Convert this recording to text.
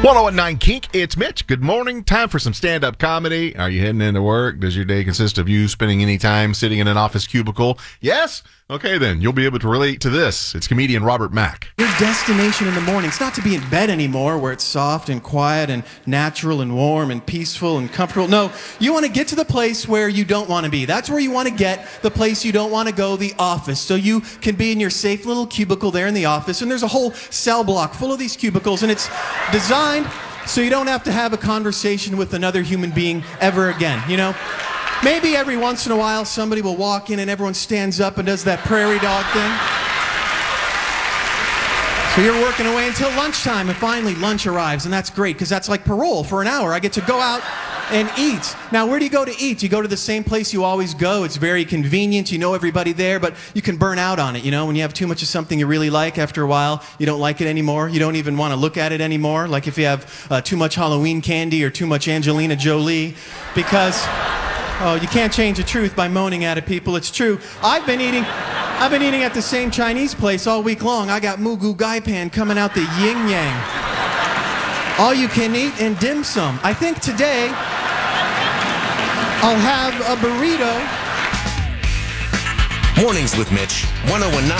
1019 Kink, it's Mitch. Good morning. Time for some stand-up comedy. Are you heading into work? Does your day consist of you spending any time sitting in an office cubicle? Yes? Okay, then. You'll be able to relate to this. It's comedian Robert Mack. Your destination in the morning, it's not to be in bed anymore where it's soft and quiet and natural and warm and peaceful and comfortable. No, you want to get to the place where you don't want to be. That's where you want to get, the place you don't want to go, the office. So you can be in your safe little cubicle there in the office, and there's a whole cell block full of these cubicles, and it's designed so you don't have to have a conversation with another human being ever again, you know? Maybe every once in a while somebody will walk in and everyone stands up and does that prairie dog thing. So you're working away until lunchtime, and finally lunch arrives, and that's great because that's like parole for an hour. I get to go out and eat. Now, where do you go to eat? You go to the same place you always go. It's very convenient. You know everybody there, but you can burn out on it, you know? When you have too much of something you really like, after a while, you don't like it anymore. You don't even want to look at it anymore, like if you have too much Halloween candy or too much Angelina Jolie, because... oh, you can't change the truth by moaning at it, people. It's true. I've been eating at the same Chinese place all week long. I got Mugu Gai Pan coming out the yin yang. All you can eat and dim sum. I think today I'll have a burrito. Mornings with Mitch, 1019